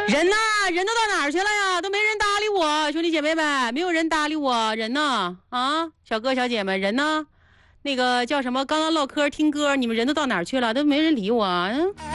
人呢？人都到哪儿去了呀？都没人搭理我，兄弟姐妹们，没有人搭理我，人呢？啊，小哥小姐们，人呢？那个叫什么？刚刚唠嗑听歌，你们人都到哪儿去了？都没人理我。